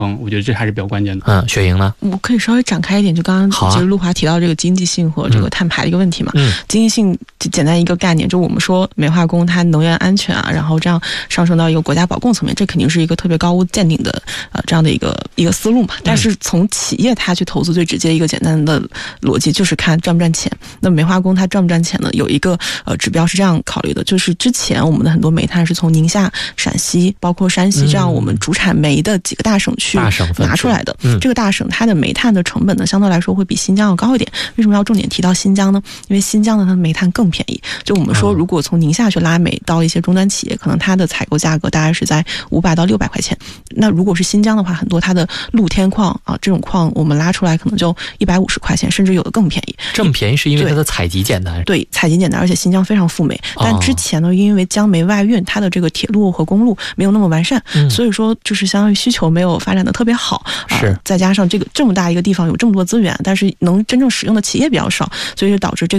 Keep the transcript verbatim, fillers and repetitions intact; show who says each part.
Speaker 1: 嗯，我觉得这还是比较关键的。
Speaker 2: 嗯，雪莹呢？
Speaker 3: 我可以稍微展开一点，就刚刚其实陆华提到这个经济性和这个碳排的一个问题嘛。嗯，经济性简单一个概念，就我们说煤化工它能源安全啊，然后这样上升到一个国家保供层面，这肯定是一个特别高屋建瓴的呃这样的一个一个思路嘛。但是从企业它去投资，最直接一个简单的逻辑就是看赚不赚钱。那煤化工它赚不赚钱呢？有一个呃指标是这样考虑的，就是之前我们的很多煤炭是从宁夏、陕西，包括山西这样我们主产煤的几个大省区拿出来的。嗯，这个大省它的煤炭的成本呢，相对来说会比新疆要高一点。为什么要重点提到新疆呢？因为新疆的它的煤炭更便宜。就我们说，如果从宁夏去拉煤到一些终端企业，可能它的采购价格大概是在五百到六百块钱。那如果是新疆的话，很多它的露天矿啊，这种矿我们拉出来可能就一百五十块钱，甚至有的更便宜。
Speaker 2: 这么便宜是因为它的采集简单？
Speaker 3: 对，采集简单，而且新疆非常富煤。但之前呢，因为江煤外运，它的这个铁路和公路没有那么完善，嗯、所以说就是相当于需求没有发展的特别好。是、呃，再加上这个这么大一个地方有这么多资源，但是能真正使用的企业比较少，所以就导致这个